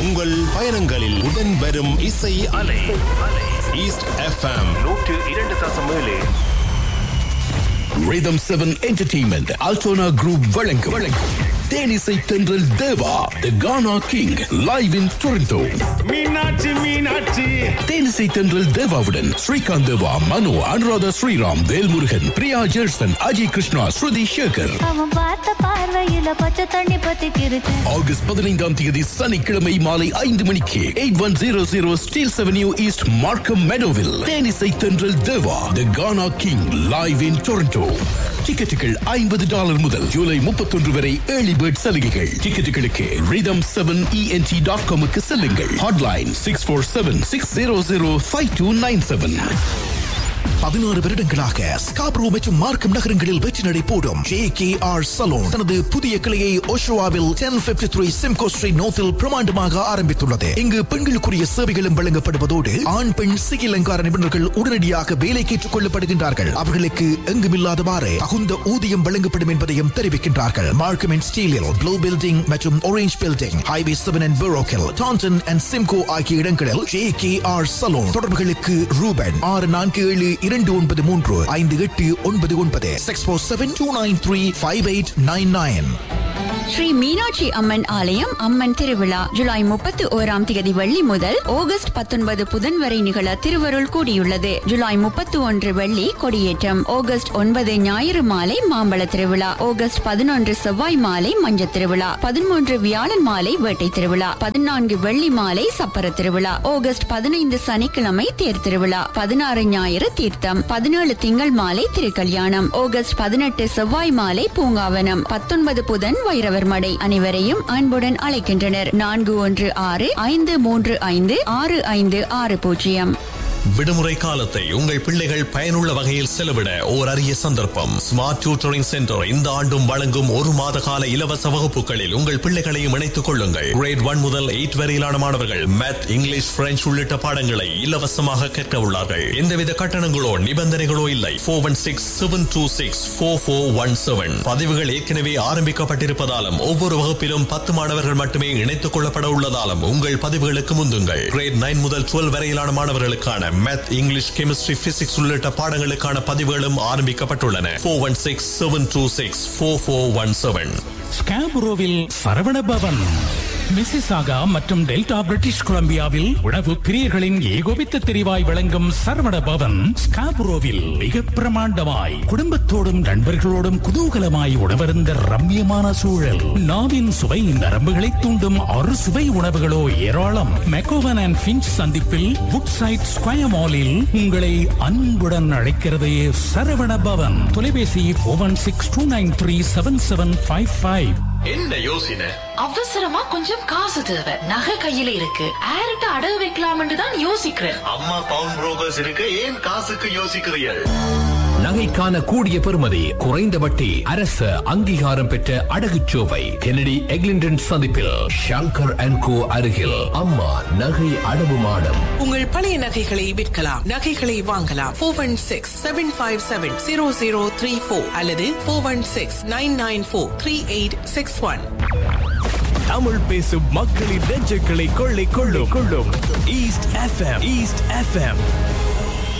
உங்கள் பயணங்களில் உடன் வரும் இசை அலை. East FM 102.7. Rhythm 7 Entertainment Altona Group வழங்கும் தேனிசை தென்றல் தேவா The Ghana King live in Toronto. Meenakshi தேனிசை தென்றல் தேவாவுடன் ஸ்ரீகாந்த் தேவா, மனோ, அனுராதா ஸ்ரீராம், வேல்முருகன், பிரியா ஜெர்சன், அஜய் கிருஷ்ணா, ஸ்ருதி சேகர். ஆகஸ்ட் 15 சனிக்கிழமை மாலை 5 மணிக்கு 8100 Steeles Avenue East, Markham Meadowville. தேனிசை தென்றல் தேவா The Ghana King live in Toronto. டிக்கெட்டுகள் $50 முதல் ஜூலை 31 வரை ஏர்லி பேர்ட் சலுகைகள். டிக்கெட்டுகளுக்கு rhythm7ent.com க்கு செல்லுங்கள். ஹாட்லைன் 647-600-5297. 16 வருடங்களாக ஸ்காப்ரோ மற்றும் மார்க்கம் நகரங்களில் வெற்றி நடை போடும் JKR சலூன் தனது புதிய கிளையை ஓஷோவாவில் 1053 சிம்கோ ஸ்ட்ரீட் நோத்தில் பிரமாண்டமாக ஆரம்பித்துள்ளது. இங்கு பெண்களுக்குரிய சேவைகளும் வழங்கப்படுவதோடு ஆண் பெண் சிகை அலங்கார நிபுணர்கள் உடனடியாக வேலைக்கு ஏற்றுக் கொள்ளப்படுகின்றார்கள். அவர்களுக்கு எங்குமில்லாதவாறு தகுந்த ஊதியம் வழங்கப்படும் என்பதையும் தெரிவிக்கின்றார்கள். மார்க்கம் அண்ட் ஸ்டீலில் ப்ளூ பில்டிங் மற்றும் orange building, highway 7 and பரோக்கில், Tandon and Simcoe ஆகிய இடங்களில் JKR சலூன். தொடர்புகளுக்கு ரூபன் 647-293-5899 647-293-5899. ஸ்ரீ மீனாட்சி அம்மன் ஆலயம் அம்மன் திருவிழா ஜூலை 31 வெள்ளி முதல் ஆகஸ்ட் 19 புதன் வரை நிகழ திருவருள் கூடியுள்ளது. ஜூலை 31 வெள்ளி கொடியேற்றம், ஆகஸ்ட் 9 ஞாயிறு மாலை மாம்பழ திருவிழா, ஆகஸ்ட் 11 செவ்வாய் மாலை மஞ்ச திருவிழா, 13 வியாழன் மாலை வேட்டை திருவிழா, 14 வெள்ளி மாலை சப்பர திருவிழா, ஆகஸ்ட் 15 சனிக்கிழமை தேர் திருவிழா, 16 ஞாயிறு தீர்த்தம், 17 திங்கள் மாலை திருக்கல்யாணம், ஆகஸ்ட் 18 செவ்வாய் மாலை பூங்காவனம், 19 புதன் வைரவர் மடை. அனைவரையும் அன்புடன் அழைக்கின்றனர். 4165356560. விடுமுறை காலத்தை உங்கள் பிள்ளைகள் பயனுள்ள வகையில் செலவிட ஓர் அரிய சந்தர்ப்பம். ஸ்மார்ட் டியூட்டரிங் சென்டர் இந்த ஆண்டும் வழங்கும் 1 மாத கால இலவச வகுப்புகளில் உங்கள் பிள்ளைகளையும் இணைத்துக் கொள்ளுங்கள். கிரேட் 1 முதல் 8 வரையிலான மாணவர்கள் மேத், இங்கிலீஷ், பிரெஞ்சு உள்ளிட்ட பாடங்களை இலவசமாக கற்க உள்ளார்கள். எந்தவித கட்டணங்களோ நிபந்தனைகளோ இல்லை. 416-726-4417. பதிவுகள் ஏற்கனவே ஆரம்பிக்கப்பட்டிருப்பதாலும் ஒவ்வொரு வகுப்பிலும் 10 மாணவர்கள் மட்டுமே இணைத்துக் கொள்ளப்பட உள்ளதாலும் உங்கள் பதிவுகளுக்கு முந்துங்கள். கிரேட் 9 முதல் 12 வரையிலான மாணவர்களுக்கான மேத், இங்கிலீஷ், கெமிஸ்ட்ரி, பிசிக்ஸ் உள்ளிட்ட பாடங்களுக்கான பதிவுகளும் ஆரம்பிக்கப்பட்டுள்ளன. 416-726-4417. ஸ்காபுரோவில் சரவண பவன், மிசிசாகா மற்றும் டெல்டா பிரிட்டிஷ் கொலம்பியாவில் உணவு பிரியர்களின் ஏகோபித்த தெரிவாய் வழங்கும் சரவண பவன் ஸ்காபுரோவில் மிக பிரமாண்டமாய் குடும்பத்தோடும் நண்பர்களோடும் குதூகலமாய் உணவருந்த ரம்யமான சூழல். நாவின் சுவை நரம்புகளை தூண்டும் 6 சுவை உணவுகளோ ஏராளம். மெக்கோவன் அண்ட் பிஞ்ச் சந்திப்பில் வுட்சைட் ஸ்கொயர் மாலில் உங்களை அன்புடன் அழைக்கிறது சரவண பவன். தொலைபேசி 416-293-7755. என்ன யோசனை? அவசரமா கொஞ்சம் காசு தேவை, நகை கையில இருக்கு, யார்கிட்ட அடகு வைக்கலாம்னு தான் யோசிக்கிறேன். அம்மா பவுன் புரோக்கர்ஸ் இருக்கு, ஏன் காசுக்கு யோசிக்கிறீர்கள்? நகைக்கான கூடிய பெறுமதி, குறைந்த வட்டி, அரசு அங்கீகாரம் பெற்ற அடகுச்சோவை கெனடி எக்லிண்டன் சந்திப்பில் ஷங்கர் அண்ட் கோ அருகில் அம்மா நகை அடவு மாடம். உங்கள் பழைய நகைகளை விற்கலாம், நகைகளை வாங்கலாம். 416-757-0034 அல்லது 416-994-3861. தமிழ் பேசும் மக்களின் நெஞ்சுகளை கொள்ளை கொள்ளும் ஈஸ்ட் FM.